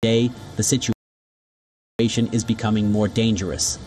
day, the situation is becoming more dangerous.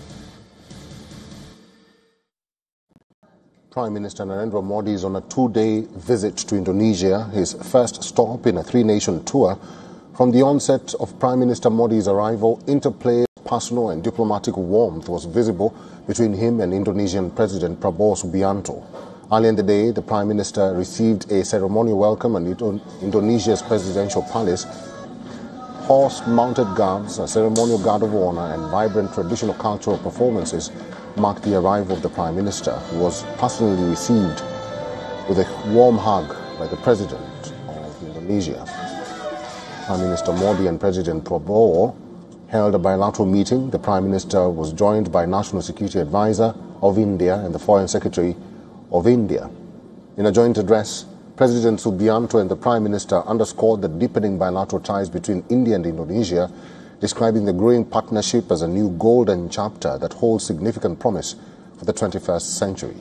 Prime Minister Narendra Modi is on a 2-day visit to Indonesia, his first stop in a 3-nation tour. From the onset of Prime Minister Modi's arrival, interplay, personal and diplomatic warmth was visible between him and Indonesian President Prabowo Subianto. Earlier in the day, the Prime Minister received a ceremonial welcome at Indonesia's presidential palace. Horse-mounted guards, a ceremonial guard of honor and vibrant traditional cultural performances marked the arrival of the Prime Minister, who was personally received with a warm hug by the President of Indonesia. Prime Minister Modi and President Prabowo held a bilateral meeting. The Prime Minister was joined by National Security Advisor of India and the Foreign Secretary of India. In a joint address, President Subianto and the Prime Minister underscored the deepening bilateral ties between India and Indonesia, describing the growing partnership as a new golden chapter that holds significant promise for the 21st century.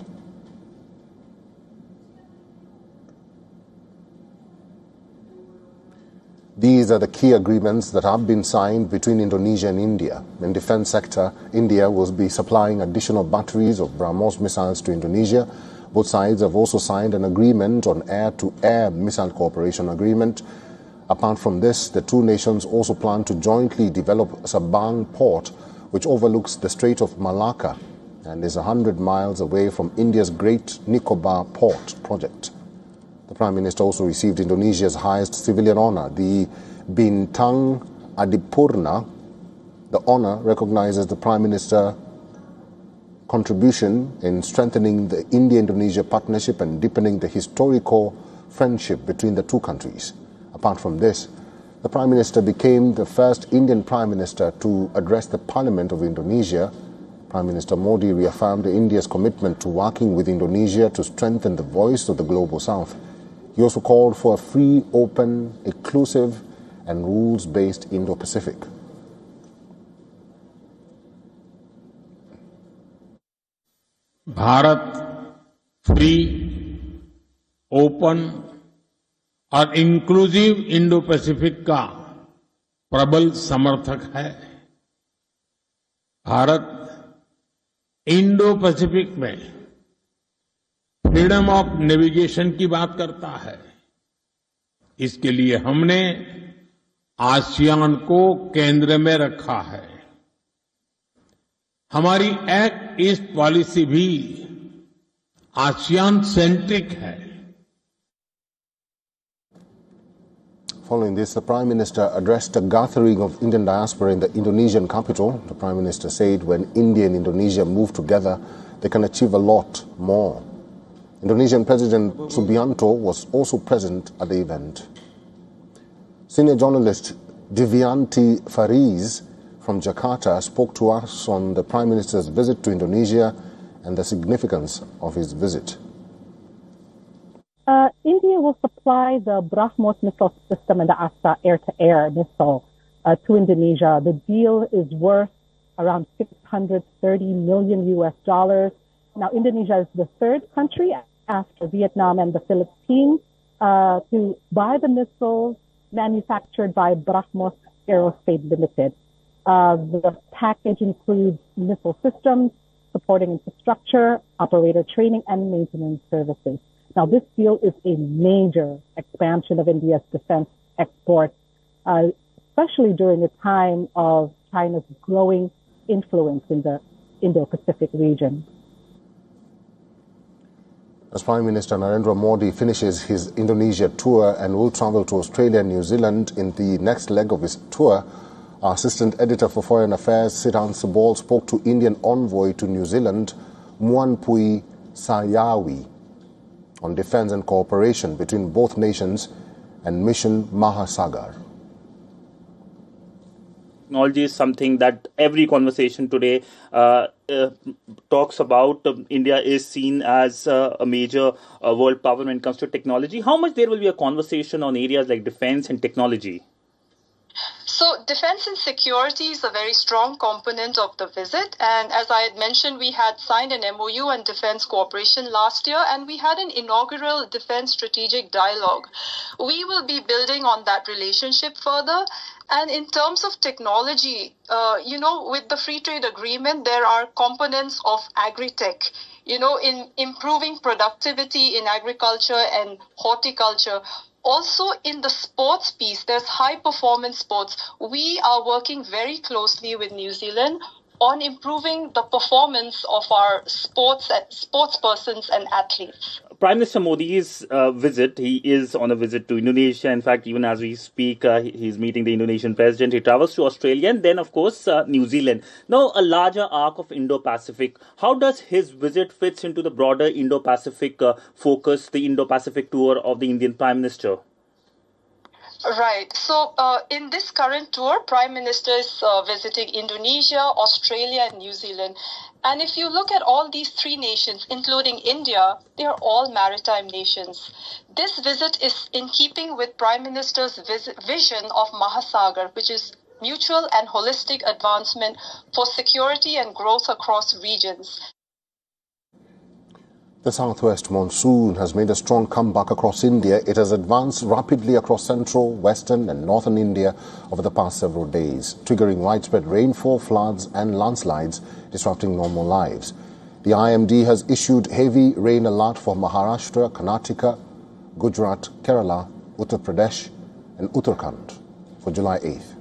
These are the key agreements that have been signed between Indonesia and India. In the defense sector, India will be supplying additional batteries of BrahMos missiles to Indonesia. Both sides have also signed an agreement on air-to-air missile cooperation agreement. Apart from this, the two nations also plan to jointly develop Sabang Port, which overlooks the Strait of Malacca and is 100 miles away from India's Great Nicobar Port project. The Prime Minister also received Indonesia's highest civilian honor, the Bintang Adipurna. The honor recognizes the Prime Minister's contribution in strengthening the India-Indonesia partnership and deepening the historical friendship between the two countries. Apart from this, the Prime Minister became the first Indian Prime Minister to address the Parliament of Indonesia. Prime Minister Modi reaffirmed India's commitment to working with Indonesia to strengthen the voice of the Global South. He also called for a free, open, inclusive and rules-based Indo-Pacific. Bharat free, open और inclusive Indo Pacific का प्रबल समर्थक है। Bharat Indo Pacific में freedom of navigation की बात करता है। इसके लिए हमने आसियान को केंद्र में रखा है। हमारी एक्ट ईस्ट पॉलिसी भी आसियान सेंट्रिक है। Following this, the Prime Minister addressed a gathering of Indian diaspora in the Indonesian capital. The Prime Minister said when India and Indonesia move together, they can achieve a lot more. Indonesian President Subianto was also present at the event. Senior journalist Divianti Fariz from Jakarta spoke to us on the Prime Minister's visit to Indonesia and the significance of his visit. India will supply the BrahMos missile system and the Astra air-to-air missile to Indonesia. The deal is worth around $630 million US. Now, Indonesia is the third country after Vietnam and the Philippines to buy the missiles manufactured by BrahMos Aerospace Limited. The package includes missile systems, supporting infrastructure, operator training, and maintenance services. Now, this deal is a major expansion of India's defense exports, especially during a time of China's growing influence in the Indo-Pacific region. As Prime Minister Narendra Modi finishes his Indonesia tour and will travel to Australia and New Zealand in the next leg of his tour, our Assistant Editor for Foreign Affairs, Siddhant Subal, spoke to Indian envoy to New Zealand, Muanpui Sayawi, on defense and cooperation between both nations and Mission Mahasagar. Technology is something that every conversation today talks about. India is seen as a major world power when it comes to technology. How much there will be a conversation on areas like defense and technology? So defense and security is a very strong component of the visit. And as I had mentioned, we had signed an MOU on defense cooperation last year, and we had an inaugural defense strategic dialogue. We will be building on that relationship further. And in terms of technology, with the free trade agreement, there are components of agri-tech, in improving productivity in agriculture and horticulture. Also in the sports piece, there's high performance sports. We are working very closely with New Zealand on improving the performance of our sports persons and athletes. Prime Minister Modi's visit, he is on a visit to Indonesia. In fact, even as we speak, he's meeting the Indonesian president. He travels to Australia and then, of course, New Zealand. Now, a larger arc of Indo-Pacific. How does his visit fits into the broader Indo-Pacific focus, the Indo-Pacific tour of the Indian Prime Minister? Right. So in this current tour, Prime Minister is visiting Indonesia, Australia and New Zealand. And if you look at all these three nations, including India, they are all maritime nations. This visit is in keeping with Prime Minister's vision of Mahasagar, which is mutual and holistic advancement for security and growth across regions. The southwest monsoon has made a strong comeback across India. It has advanced rapidly across central, western and northern India over the past several days, triggering widespread rainfall, floods and landslides, disrupting normal lives. The IMD has issued heavy rain alert for Maharashtra, Karnataka, Gujarat, Kerala, Uttar Pradesh and Uttarakhand for July 8th.